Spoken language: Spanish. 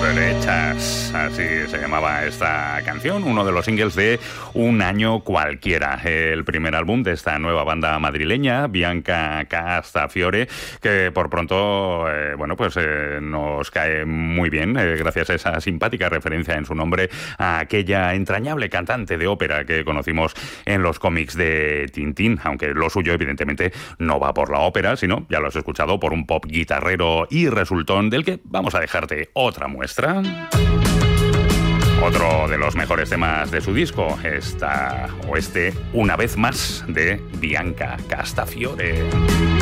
Florechas, así se llamaba esta canción, uno de los singles de Un año cualquiera, el primer álbum de esta nueva banda madrileña, Bianca Castafiore, que por pronto, nos cae muy bien, gracias a esa simpática referencia en su nombre a aquella entrañable cantante de ópera que conocimos en los cómics de Tintín, aunque lo suyo evidentemente no va por la ópera, sino, ya lo has escuchado, por un pop guitarrero y resultón del que vamos a dejarte otra muestra. Otro de los mejores temas de su disco, Una vez más, de Bianca Castafiore.